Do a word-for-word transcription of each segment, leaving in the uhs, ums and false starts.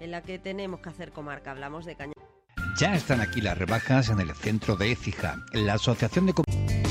en la que tenemos que hacer comarca. Hablamos de Cañar. Ya están aquí las rebajas en el centro de Écija. La Asociación de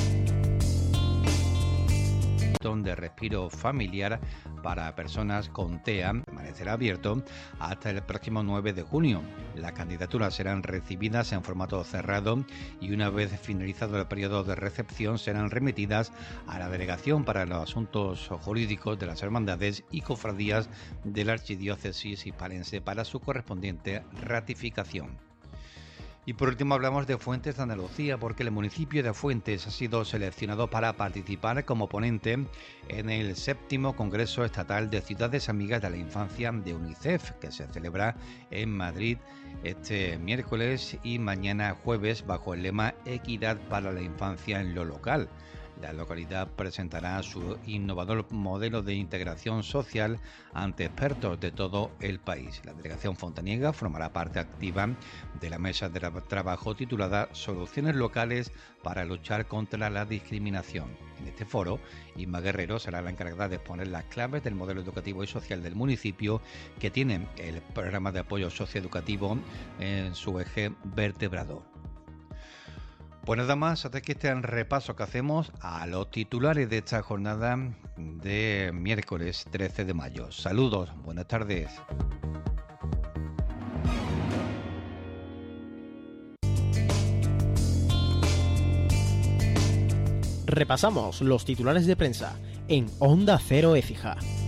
de respiro familiar para personas con T E A permanecerá abierto hasta el próximo nueve de junio. Las candidaturas serán recibidas en formato cerrado y una vez finalizado el periodo de recepción serán remitidas a la Delegación para los Asuntos Jurídicos de las Hermandades y Cofradías de la Archidiócesis hispalense para su correspondiente ratificación. Y por último hablamos de Fuentes de Andalucía, porque el municipio de Fuentes ha sido seleccionado para participar como ponente en el séptimo Congreso Estatal de Ciudades Amigas de la Infancia de UNICEF, que se celebra en Madrid este miércoles y mañana jueves bajo el lema Equidad para la Infancia en lo local. La localidad presentará su innovador modelo de integración social ante expertos de todo el país. La delegación fontaniega formará parte activa de la mesa de trabajo titulada Soluciones locales para luchar contra la discriminación. En este foro, Inma Guerrero será la encargada de exponer las claves del modelo educativo y social del municipio, que tiene el programa de apoyo socioeducativo en su eje vertebrador. Pues nada más, hasta aquí este repaso que hacemos a los titulares de esta jornada de miércoles trece de mayo. Saludos, buenas tardes. Repasamos los titulares de prensa en Onda Cero Écija.